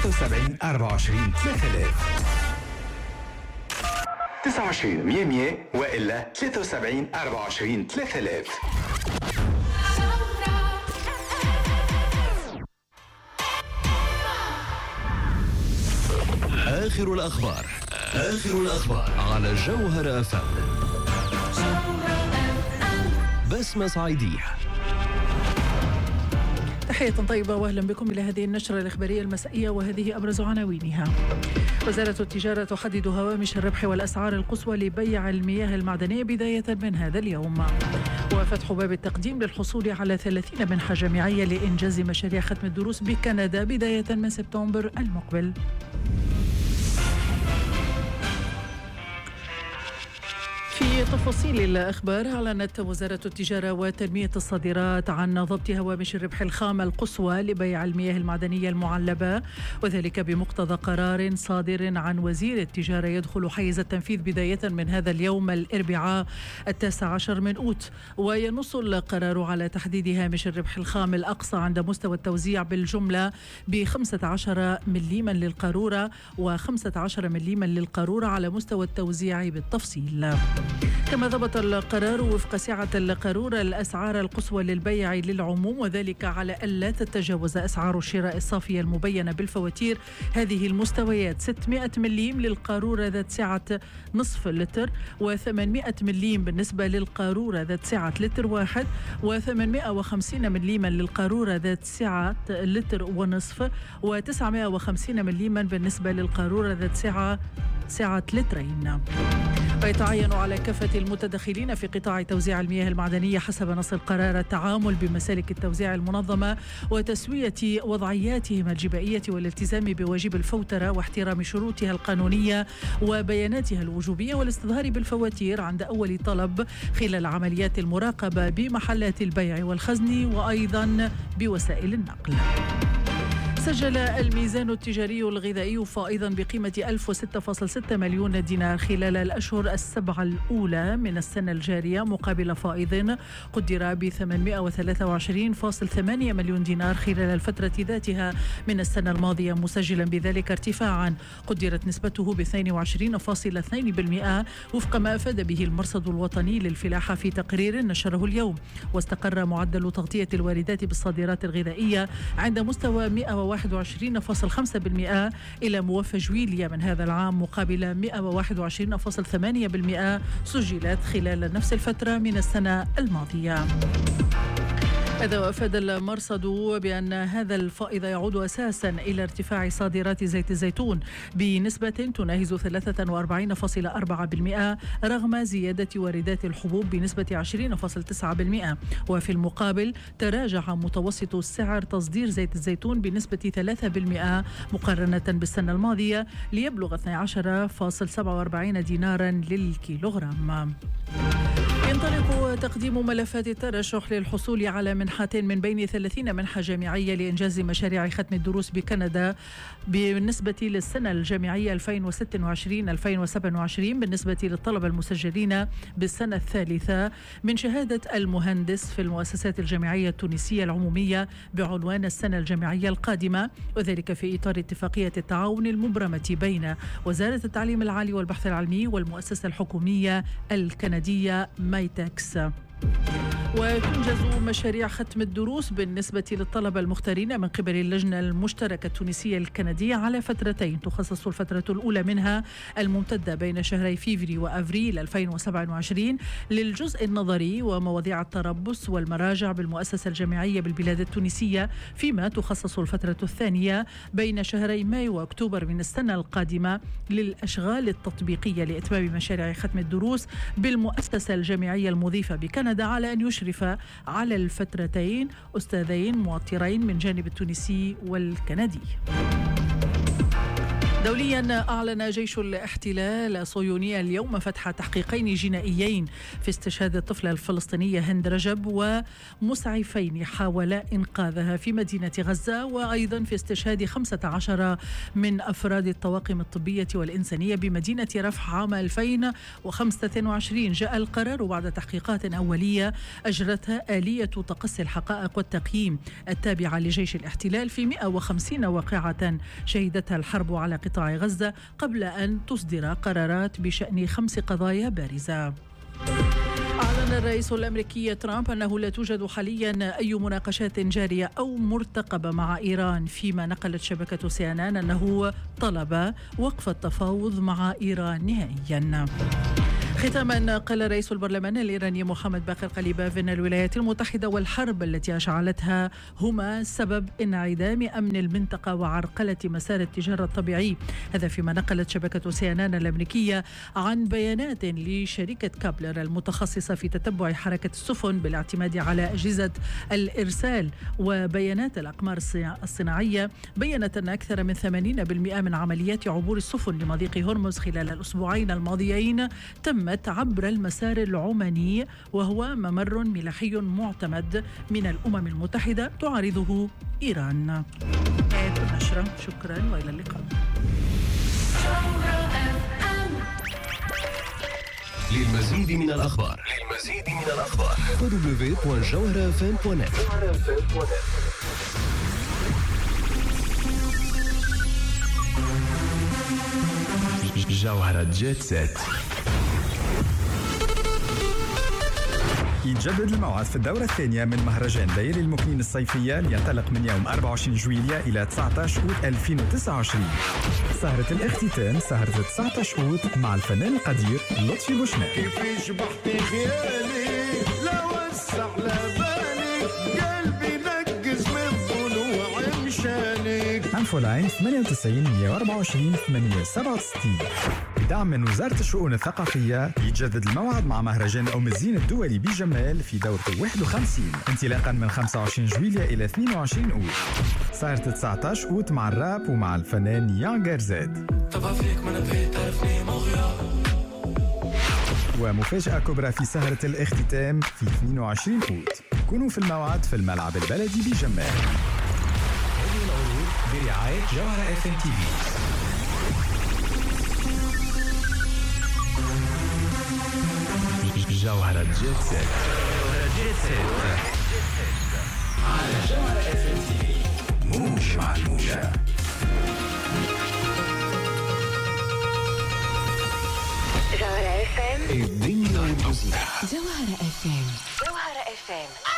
73 24 3000 29 100 100 وإلا 73 24 3000. آخر الأخبار على جوهر FM. بسمة صعيدية. تحية طيبة وأهلا بكم إلى هذه النشرة الإخبارية المسائية، وهذه أبرز عناوينها. وزارة التجارة تحدد هوامش الربح والأسعار القصوى لبيع المياه المعدنية بداية من هذا اليوم. وفتح باب التقديم للحصول على 30 منحة جامعية لإنجاز مشاريع ختم الدروس بكندا بداية من سبتمبر المقبل. في تفاصيل الأخبار، أعلنت وزارة التجارة وتنمية الصادرات عن ضبط هوامش الربح الخام القصوى لبيع المياه المعدنية المعلبة، وذلك بمقتضى قرار صادر عن وزير التجارة يدخل حيز التنفيذ بداية من هذا اليوم الأربعاء 19 من أوت. وينص القرار على تحديد هامش الربح الخام الأقصى عند مستوى التوزيع بالجملة ب15 مليما للقارورة و15 مليما للقارورة على مستوى التوزيع بالتفصيل. كما ضبط القرار وفق سعة القارورة الأسعار القصوى للبيع للعموم، وذلك على ألا تتجاوز أسعار الشراء الصافية المبينة بالفواتير هذه المستويات: 600 مليم للقارورة ذات سعة نصف لتر، و800 مليم بالنسبة للقارورة ذات سعة لتر واحد، و850 مليما للقارورة ذات سعة لتر ونصف، و950 مليما بالنسبة للقارورة ذات سعة لترين. ويتعين على كافة المتدخلين في قطاع توزيع المياه المعدنية حسب نص القرار التعامل بمسالك التوزيع المنظمة وتسوية وضعياتهم الجبائية والالتزام بواجب الفوترة واحترام شروطها القانونية وبياناتها الوجوبية والاستظهار بالفواتير عند أول طلب خلال عمليات المراقبة بمحلات البيع والخزن وأيضا بوسائل النقل. سجل الميزان التجاري الغذائي فائضا بقيمة 1006.6 مليون دينار خلال الأشهر السبعة الأولى من السنة الجارية، مقابل فائض قدر ب 823.8 مليون دينار خلال الفترة ذاتها من السنة الماضية، مسجلا بذلك ارتفاعا قدرت نسبته ب 22.2% وفق ما أفاد به المرصد الوطني للفلاحة في تقرير نشره اليوم. واستقر معدل تغطية الواردات بالصادرات الغذائية عند مستوى 121.5% إلى موفى جويليا من هذا العام، مقابل 121.8% سجلت خلال نفس الفترة من السنة الماضية. هذا وأفاد المرصد بأن هذا الفائض يعود أساسا إلى ارتفاع صادرات زيت الزيتون بنسبة تناهز 43.4% رغم زيادة واردات الحبوب بنسبة 20.9%. وفي المقابل تراجع متوسط سعر تصدير زيت الزيتون بنسبة 3% مقارنة بالسنة الماضية ليبلغ 12.47 دينارا للكيلوغرام. ينطلق تقديم ملفات الترشح للحصول على منحة من بين 30 منحة جامعية لإنجاز مشاريع ختم الدروس بكندا بالنسبة للسنة الجامعية 2026-2027 بالنسبة للطلبة المسجلين بالسنة الثالثة من شهادة المهندس في المؤسسات الجامعية التونسية العمومية بعنوان السنة الجامعية القادمة، وذلك في إطار اتفاقية التعاون المبرمة بين وزارة التعليم العالي والبحث العلمي والمؤسسة الحكومية الكندية مايتكس. وتنجز مشاريع ختم الدروس بالنسبة للطلبة المختارين من قبل اللجنة المشتركة التونسية الكندية على فترتين، تخصص الفترة الأولى منها الممتدة بين شهري فيفري وأفريل 2027 للجزء النظري ومواضيع التربص والمراجع بالمؤسسة الجامعية بالبلاد التونسية، فيما تخصص الفترة الثانية بين شهري مايو وأكتوبر من السنة القادمة للأشغال التطبيقية لإتمام مشاريع ختم الدروس بالمؤسسة الجامعية المضيفة بكندا، على أن يشرف على الفترتين أستاذين موطرين من جانب التونسي والكندي. دوليا أعلن جيش الاحتلال الصهيوني اليوم فتح تحقيقين جنائيين في استشهاد الطفلة الفلسطينية هند رجب ومسعفين حاول إنقاذها في مدينة غزة، وأيضا في استشهاد 15 من أفراد الطواقم الطبية والإنسانية بمدينة رفح عام 2025. جاء القرار بعد تحقيقات أولية أجرتها آلية تقصي الحقائق والتقييم التابعة لجيش الاحتلال في 150 واقعة شهدتها الحرب على قطاع غزة قبل أن تصدر قرارات بشأن 5 قضايا بارزة. أعلن الرئيس الأمريكي ترامب أنه لا توجد حاليا أي مناقشات جارية أو مرتقبة مع إيران، فيما نقلت شبكة CNN أنه طلب وقف التفاوض مع إيران نهائيا. ختاما، قال رئيس البرلمان الإيراني محمد باقر قليباف إن الولايات المتحدة والحرب التي أشعلتها هما سبب انعدام أمن المنطقة وعرقلة مسار التجارة الطبيعي. هذا فيما نقلت شبكة CNN الأمريكية عن بيانات لشركة كابلر المتخصصة في تتبع حركة السفن بالاعتماد على أجهزة الإرسال وبيانات الأقمار الصناعية، بيّنت أن أكثر من 80% من عمليات عبور السفن لمضيق هرمز خلال الأسبوعين الماضيين تمت عبر المسار العماني، وهو ممر ملاحي معتمد من الأمم المتحدة تعارضه إيران. النشرة، شكرا وإلى اللقاء. للمزيد من الأخبار www.jawharafm.net. جوهرة جيت سيت. يتجدد الموعد في الدورة الثانية من مهرجان ليالي المكنين الصيفية لينطلق من يوم 24 جويلية إلى 19 أوت 2029. سهرة الاختتام سهرة 19 أوت مع الفنان القدير لطفي بوشناق. كيفاش بحكي خيالي لا وسع لبالي قلبي نقز من ضلوع مشانك. أنفولاين 98 124 867. بدعم من وزارة الشؤون الثقافية يتجدد الموعد مع مهرجان أم الزين الدولي بجمال في دورته 51 انطلاقا من 25 جويلية إلى 22 أوت. سهرة 19 أوت مع الراب ومع الفنان يانغر زاد. ومفاجأة كبرى في سهرة الاختتام في 22 أوت. كونوا في الموعد في الملعب البلدي بجمال. هذه العروض برعاية جوهرة FM TV. جوهرة جيت سيت على جوهرة FM TV. موج مع الموجة. جوهرة FM. الدنيا والمزيكا. جوهرة FM.